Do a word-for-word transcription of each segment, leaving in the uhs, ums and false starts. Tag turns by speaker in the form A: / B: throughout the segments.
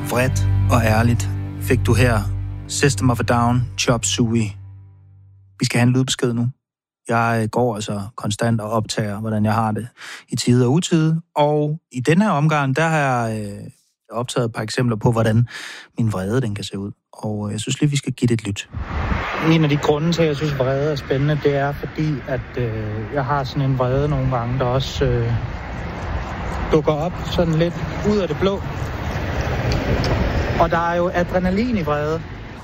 A: vredt og ærligt fik du her System of a Down, Chop Suey. Vi skal have en lydbesked nu. Jeg går altså konstant og optager, hvordan jeg har det i tide og utide. Og i den her omgang, der har jeg øh, optaget et par eksempler på, hvordan min vrede den kan se ud. Og jeg synes lige, vi skal give det et lyt. En af de grunde til, at jeg synes, vrede er spændende, det er fordi, at øh, jeg har sådan en vrede nogle gange, der også øh, dukker op sådan lidt ud af det blå. Og der er jo adrenalin i vrede.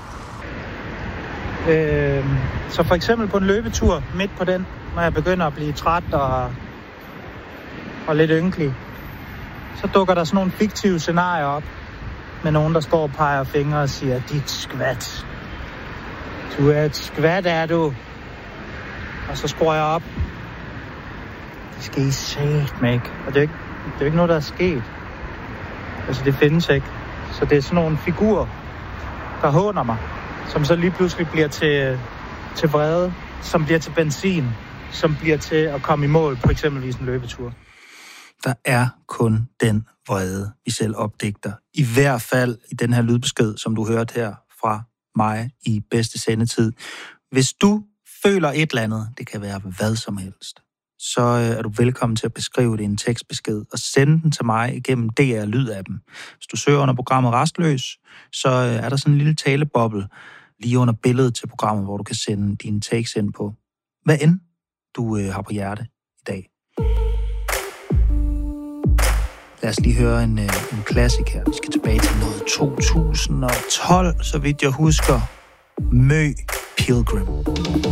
A: Øh, så for eksempel på en løbetur, midt på den, når jeg begynder at blive træt og, og lidt ynkelig, så dukker der sådan nogle fiktive scenarier op, med nogen, der står og peger fingre og siger, dit skvat. Du er et skvat, er du. Og så skruer jeg op. Det skal I satme ikke. Og det er ikke, det er ikke noget, der er sket. Altså, det findes ikke. Så det er sådan nogle figurer, der håner mig, som så lige pludselig bliver til, til vrede, som bliver til benzin, som bliver til at komme i mål på eksempelvis en løbetur. Der er kun den vrede, vi selv opdigter. I hvert fald i den her lydbesked, som du hørte her fra mig i bedste sendetid. Hvis du føler et eller andet, det kan være hvad som helst, så er du velkommen til at beskrive det i en tekstbesked og sende den til mig igennem D R Lyd-appen. Hvis du søger under programmet Rastløs, så er der sådan en lille taleboble lige under billedet til programmet, hvor du kan sende dine takes ind på. Hvad end du øh, har på hjerte i dag. Lad os lige høre en, øh, en klassik her. Vi skal tilbage til noget to tusind og tolv, så vidt jeg husker. Mø Pilgrim.